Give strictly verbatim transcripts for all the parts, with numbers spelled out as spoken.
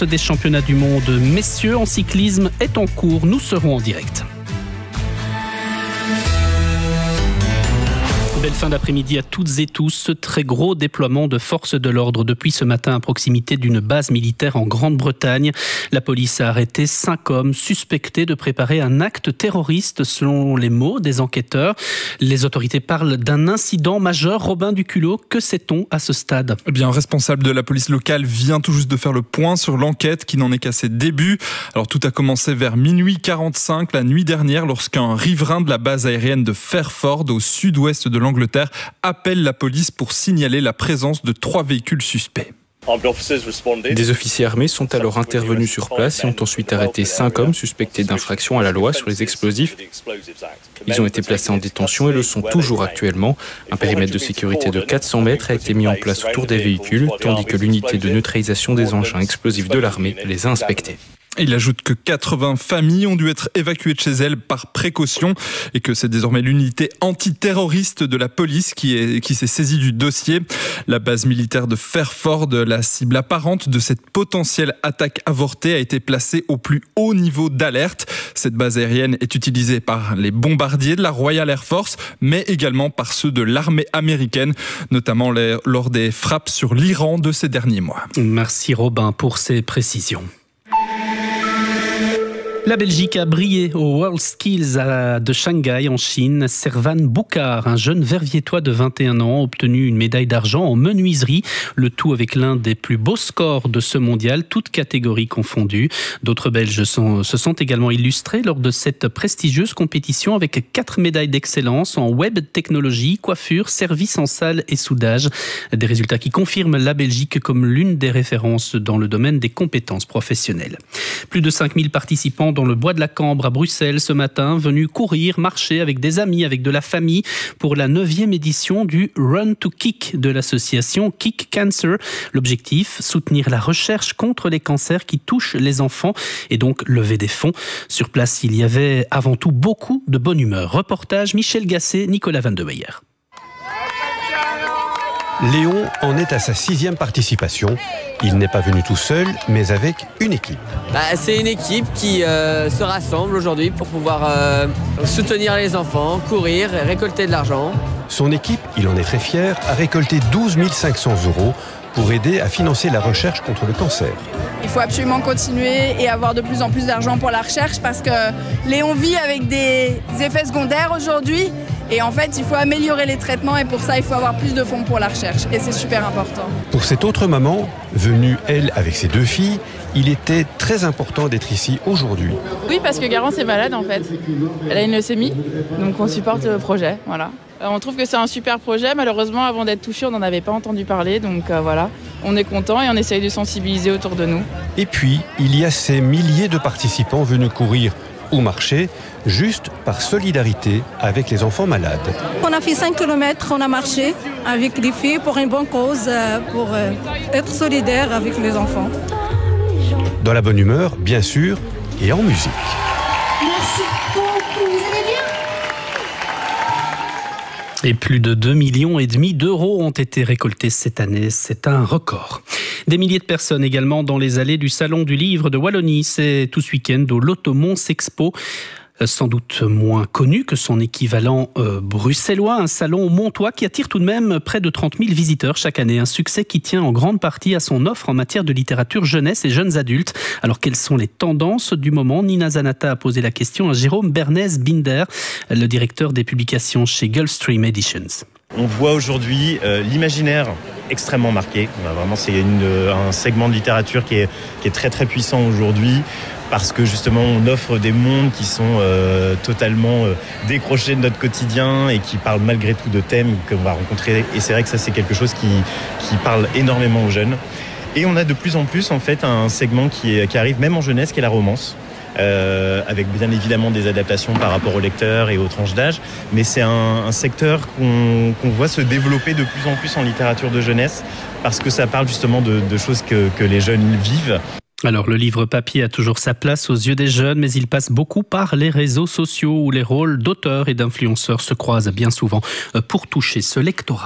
course des championnats du monde messieurs en cyclisme est en cours. Nous serons en direct. Belle fin d'après-midi à toutes et tous. Ce très gros déploiement de forces de l'ordre depuis ce matin à proximité d'une base militaire en Grande-Bretagne. La police a arrêté cinq hommes suspectés de préparer un acte terroriste selon les mots des enquêteurs. Les autorités parlent d'un incident majeur. Robin Duculot, que sait-on à ce stade ? Eh bien, un responsable de la police locale vient tout juste de faire le point sur l'enquête qui n'en est qu'à ses débuts. Alors tout a commencé vers minuit quarante-cinq la nuit dernière lorsqu'un riverain de la base aérienne de Fairford au sud-ouest de l'Angleterre appelle la police pour signaler la présence de trois véhicules suspects. Des officiers armés sont alors intervenus sur place et ont ensuite arrêté cinq hommes suspectés d'infraction à la loi sur les explosifs. Ils ont été placés en détention et le sont toujours actuellement. Un périmètre de sécurité de quatre cents mètres a été mis en place autour des véhicules, tandis que l'unité de neutralisation des engins explosifs de l'armée les a inspectés. Il ajoute que quatre-vingts familles ont dû être évacuées de chez elles par précaution et que c'est désormais l'unité antiterroriste de la police qui, est, qui s'est saisie du dossier. La base militaire de Fairford, la cible apparente de cette potentielle attaque avortée, a été placée au plus haut niveau d'alerte. Cette base aérienne est utilisée par les bombardiers de la Royal Air Force, mais également par ceux de l'armée américaine, notamment les, lors des frappes sur l'Iran de ces derniers mois. Merci Robin pour ces précisions. La Belgique a brillé au World Skills de Shanghai en Chine. Servan Boukhar, un jeune verviétois de vingt et un ans, a obtenu une médaille d'argent en menuiserie. Le tout avec l'un des plus beaux scores de ce mondial, toutes catégories confondues. D'autres Belges sont, se sont également illustrés lors de cette prestigieuse compétition avec quatre médailles d'excellence en web technologie, coiffure, service en salle et soudage. Des résultats qui confirment la Belgique comme l'une des références dans le domaine des compétences professionnelles. Plus de cinq mille participants dans le bois de la Cambre à Bruxelles ce matin, venus courir, marcher avec des amis, avec de la famille pour la neuvième édition du Run to Kick de l'association Kick Cancer. L'objectif, soutenir la recherche contre les cancers qui touchent les enfants et donc lever des fonds. Sur place, il y avait avant tout beaucoup de bonne humeur. Reportage Michel Gasset, Nicolas Van de Weyer. Léon en est à sa sixième participation. Il n'est pas venu tout seul, mais avec une équipe. Bah, c'est une équipe qui euh, se rassemble aujourd'hui pour pouvoir euh, soutenir les enfants, courir, récolter de l'argent. Son équipe, il en est très fier, a récolté douze mille cinq cents euros pour aider à financer la recherche contre le cancer. Il faut absolument continuer et avoir de plus en plus d'argent pour la recherche parce que Léon vit avec des effets secondaires aujourd'hui. Et en fait, il faut améliorer les traitements et pour ça, il faut avoir plus de fonds pour la recherche. Et c'est super important. Pour cette autre maman, venue, elle, avec ses deux filles, il était très important d'être ici aujourd'hui. Oui, parce que Garance est malade, en fait. Elle a une leucémie, donc on supporte le projet, voilà. On trouve que c'est un super projet. Malheureusement, avant d'être touché, on n'en avait pas entendu parler. Donc euh, voilà, on est content et on essaye de sensibiliser autour de nous. Et puis, il y a ces milliers de participants venus courir ou marcher, juste par solidarité avec les enfants malades. On a fait cinq kilomètres, on a marché avec les filles pour une bonne cause, pour être solidaire avec les enfants. Dans la bonne humeur, bien sûr, et en musique. Merci beaucoup, vous allez bien ? Et plus de deux millions et demi d'euros ont été récoltés cette année. C'est un record. Des milliers de personnes également dans les allées du Salon du Livre de Wallonie. C'est tout ce week-end au Lotomons Expo. Sans doute moins connu que son équivalent euh, bruxellois, un salon montois qui attire tout de même près de trente mille visiteurs chaque année. Un succès qui tient en grande partie à son offre en matière de littérature jeunesse et jeunes adultes. Alors quelles sont les tendances du moment ? Nina Zanata a posé la question à Jérôme Bernès-Binder, le directeur des publications chez Gulfstream Editions. On voit aujourd'hui euh, l'imaginaire extrêmement marqué. Vraiment, c'est une, un segment de littérature qui est, qui est très très puissant aujourd'hui. Parce que justement on offre des mondes qui sont euh, totalement euh, décrochés de notre quotidien et qui parlent malgré tout de thèmes qu'on va rencontrer. Et c'est vrai que ça c'est quelque chose qui, qui parle énormément aux jeunes. Et on a de plus en plus en fait un segment qui, est, qui arrive même en jeunesse, qui est la romance. Euh, avec bien évidemment des adaptations par rapport aux lecteurs et aux tranches d'âge. Mais c'est un, un secteur qu'on, qu'on voit se développer de plus en plus en littérature de jeunesse parce que ça parle justement de, de choses que, que les jeunes vivent. Alors, le livre papier a toujours sa place aux yeux des jeunes, mais il passe beaucoup par les réseaux sociaux où les rôles d'auteurs et d'influenceurs se croisent bien souvent pour toucher ce lectorat.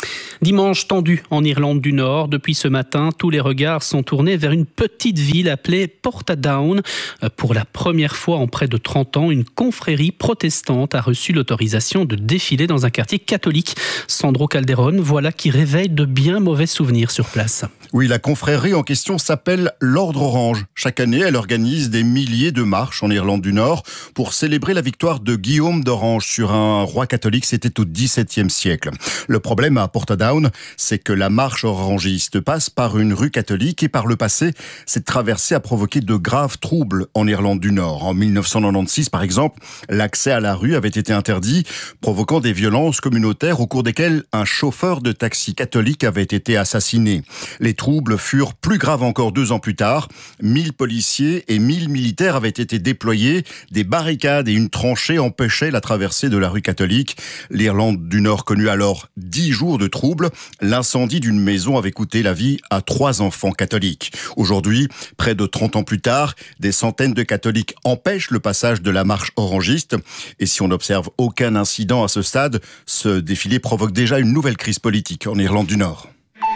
Dimanche tendu en Irlande du Nord. Depuis ce matin, tous les regards sont tournés vers une petite ville appelée Portadown. Pour la première fois en près de trente ans, une confrérie protestante a reçu l'autorisation de défiler dans un quartier catholique. Sandro Calderon, voilà qui réveille de bien mauvais souvenirs sur place. Oui, la confrérie en question s'appelle l'Ordre Orange. Chaque année, elle organise des milliers de marches en Irlande du Nord pour célébrer la victoire de Guillaume d'Orange sur un roi catholique. C'était au dix-septième siècle. Le problème à Portadown, c'est que la marche orangiste passe par une rue catholique et par le passé, cette traversée a provoqué de graves troubles en Irlande du Nord. En mille neuf cent quatre-vingt-seize, par exemple, l'accès à la rue avait été interdit, provoquant des violences communautaires au cours desquelles un chauffeur de taxi catholique avait été assassiné. Les troubles furent plus graves encore deux ans plus tard. mille policiers et mille militaires avaient été déployés. Des barricades et une tranchée empêchaient la traversée de la rue catholique. L'Irlande du Nord connut alors dix jours de troubles. L'incendie d'une maison avait coûté la vie à trois enfants catholiques. Aujourd'hui, près de trente ans plus tard, des centaines de catholiques empêchent le passage de la marche orangiste. Et si on n'observe aucun incident à ce stade, ce défilé provoque déjà une nouvelle crise politique en Irlande du Nord.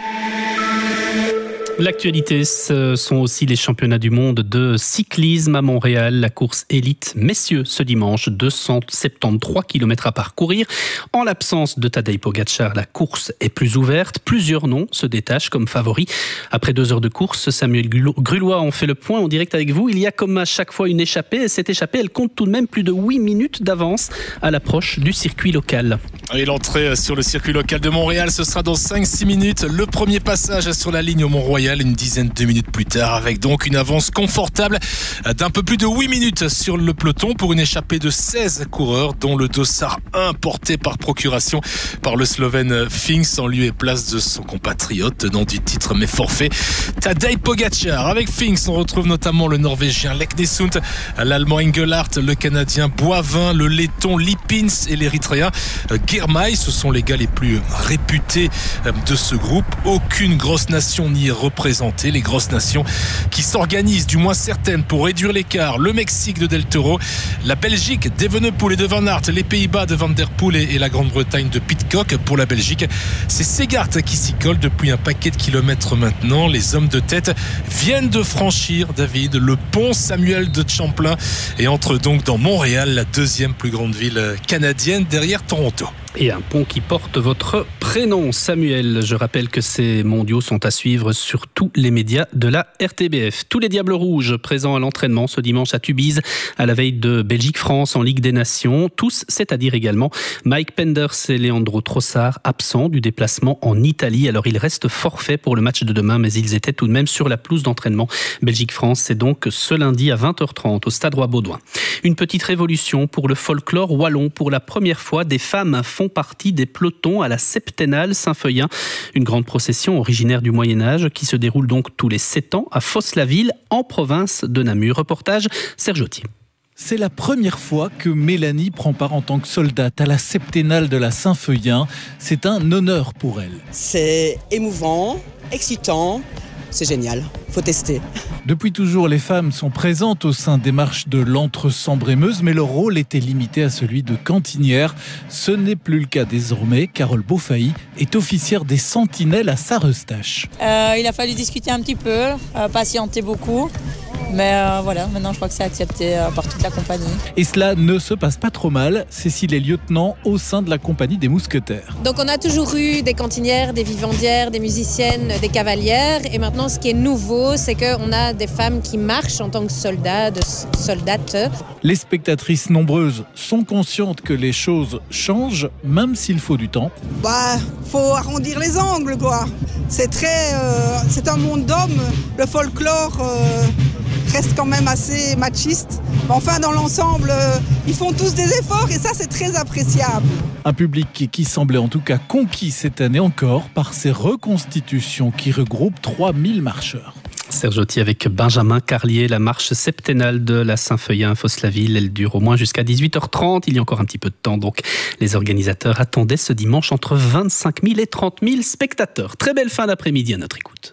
L'actualité, ce sont aussi les championnats du monde de cyclisme à Montréal. La course élite messieurs ce dimanche, deux cent soixante-treize kilomètres à parcourir. En l'absence de Tadej Pogačar, la course est plus ouverte. Plusieurs noms se détachent comme favoris. Après deux heures de course, Samuel Grulois en fait le point en direct avec vous. Il y a comme à chaque fois une échappée. Et cette échappée, elle compte tout de même plus de huit minutes d'avance à l'approche du circuit local. Et l'entrée sur le circuit local de Montréal, ce sera dans cinq six minutes. Le premier passage sur la ligne au Mont-Royal, une dizaine de minutes plus tard, avec donc une avance confortable d'un peu plus de huit minutes sur le peloton pour une échappée de seize coureurs, dont le dossard un porté par procuration par le Slovène Finks en lieu et place de son compatriote tenant du titre mais forfait, Tadej Pogačar. Avec Finks, on retrouve notamment le Norvégien Leknesund, l'Allemand Engelhardt, le Canadien Boivin, le Letton Lipins et l'Érythréen Girmay. Ce sont les gars les plus réputés de ce groupe. Aucune grosse nation n'y est représentée. Les grosses nations qui s'organisent, du moins certaines, pour réduire l'écart. Le Mexique de Del Toro, la Belgique d'Evenepoel et de Van Aert, les Pays-Bas de Van Der Poel et la Grande-Bretagne de Pidcock. Pour la Belgique, c'est Segart qui s'y colle depuis un paquet de kilomètres maintenant. Les hommes de tête viennent de franchir, David, le pont Samuel de Champlain et entrent donc dans Montréal, la deuxième plus grande ville canadienne derrière Toronto. Et un pont qui porte votre prénom, Samuel. Je rappelle que ces mondiaux sont à suivre sur tous les médias de la R T B F. Tous les Diables Rouges présents à l'entraînement ce dimanche à Tubize, à la veille de Belgique-France en Ligue des Nations. Tous, c'est-à-dire également Mike Penders et Leandro Trossard, absents du déplacement en Italie. Alors, ils restent forfaits pour le match de demain, mais ils étaient tout de même sur la pelouse d'entraînement. Belgique-France, c'est donc ce lundi à vingt heures trente au Stade Roi-Baudouin. Une petite révolution pour le folklore wallon. Pour la première fois, des femmes font partie des pelotons à la septennale Saint-Feuillin. Une grande procession originaire du Moyen-Âge qui se déroule donc tous les sept ans à Fosse-la-Ville, en province de Namur. Reportage Serge Autier. C'est la première fois que Mélanie prend part en tant que soldate à la septennale de la Saint-Feuillin. C'est un honneur pour elle. C'est émouvant, excitant, c'est génial, faut tester. Depuis toujours, les femmes sont présentes au sein des marches de l'Entre-Sambre-et-Meuse, mais leur rôle était limité à celui de cantinière. Ce n'est plus le cas désormais. Carole Beaufailly est officière des Sentinelles à Sarreustache. Euh, il a fallu discuter un petit peu, euh, patienter beaucoup. Mais euh, voilà, maintenant je crois que c'est accepté euh, par toute la compagnie. Et cela ne se passe pas trop mal. Cécile est lieutenant au sein de la compagnie des Mousquetaires. Donc on a toujours eu des cantinières, des vivandières, des musiciennes, des cavalières. Et maintenant ce qui est nouveau, c'est qu'on a des femmes qui marchent en tant que soldats, de soldates. Les spectatrices nombreuses sont conscientes que les choses changent, même s'il faut du temps. Bah, faut arrondir les angles, quoi. C'est très, euh, c'est un monde d'hommes. Le folklore euh, reste quand même assez machiste. Enfin, dans l'ensemble, euh, ils font tous des efforts et ça, c'est très appréciable. Un public qui semblait en tout cas conquis cette année encore par ces reconstitutions qui regroupent trois mille marcheurs. Serge Autier avec Benjamin Carlier, la marche septennale de la Saint-Feuillin à Fosse-la-Ville. Elle dure au moins jusqu'à dix-huit heures trente. Il y a encore un petit peu de temps, donc les organisateurs attendaient ce dimanche entre vingt-cinq mille et trente mille spectateurs. Très belle fin d'après-midi à notre écoute.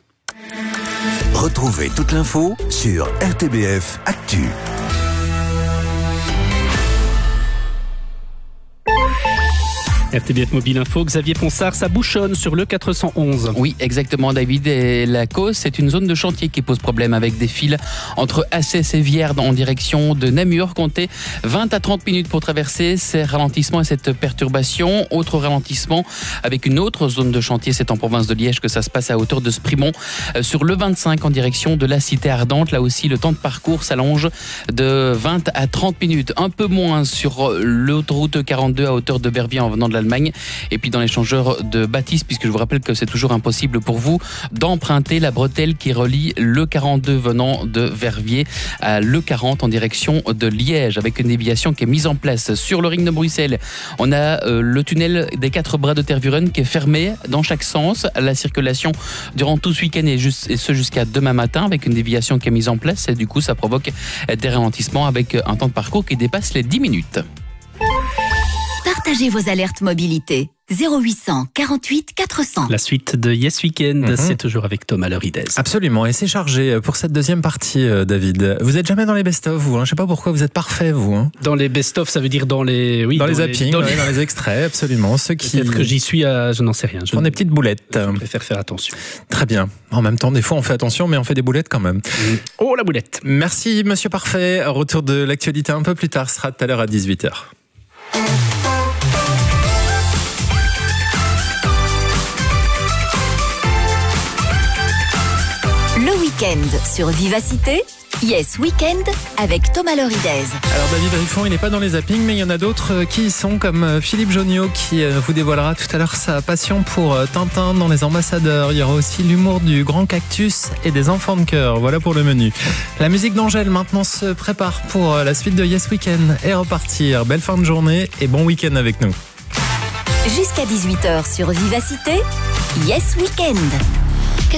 Retrouvez toute l'info sur R T B F Actu. R T B F Mobile Info, Xavier Ponsard, ça bouchonne sur le quatre cent onze. Oui, exactement, David. Et la cause, c'est une zone de chantier qui pose problème avec des fils entre Assès et Vierde en direction de Namur. Comptez vingt à trente minutes pour traverser ces ralentissements et cette perturbation. Autre ralentissement avec une autre zone de chantier, c'est en province de Liège que ça se passe à hauteur de Sprimont sur le vingt-cinq en direction de la Cité Ardente. Là aussi, le temps de parcours s'allonge de vingt à trente minutes. Un peu moins sur l'autoroute quarante-deux à hauteur de Berviers en venant de l'Allemagne. Et puis dans l'échangeur de Baptiste, puisque je vous rappelle que c'est toujours impossible pour vous d'emprunter la bretelle qui relie le quarante-deux venant de Verviers à l'E quarante en direction de Liège, avec une déviation qui est mise en place. Sur le ring de Bruxelles, on a euh, le tunnel des quatre bras de Tervuren qui est fermé dans chaque sens. La circulation durant tout ce week-end et, juste, et ce jusqu'à demain matin, avec une déviation qui est mise en place. Et du coup, ça provoque des ralentissements avec un temps de parcours qui dépasse les dix minutes. Partagez vos alertes mobilité. zéro huit cent quarante-huit quatre cents. La suite de Yes Weekend, Mm-hmm. c'est toujours avec Thomas Loridez. Absolument, et c'est chargé pour cette deuxième partie, David. Vous êtes jamais dans les best-of, vous, hein. Je sais pas pourquoi, vous êtes parfait, vous. Hein. Dans les best-of, ça veut dire dans les... Oui, dans, dans les zappings, dans, dans, les... dans les extraits, absolument. Ceux qui... Peut-être que j'y suis, à... je n'en sais rien. Je prends des petites boulettes. Je préfère faire attention. Très bien. En même temps, des fois, on fait attention, mais on fait des boulettes quand même. Mmh. Oh, la boulette. Merci, Monsieur Parfait. Retour de l'actualité un peu plus tard, ce sera tout à l'heure à dix-huit heures. Le week-end sur Vivacité, Yes Weekend avec Thomas Loridez. Alors David Riffon, il n'est pas dans les zappings, mais il y en a d'autres qui y sont, comme Philippe Jonniot qui vous dévoilera tout à l'heure sa passion pour Tintin dans Les Ambassadeurs. Il y aura aussi l'humour du Grand Cactus et des enfants de cœur. Voilà pour le menu. La musique d'Angèle maintenant se prépare pour la suite de Yes Weekend et repartir. Belle fin de journée et bon week-end avec nous. Jusqu'à dix-huit heures sur Vivacité, Yes Weekend.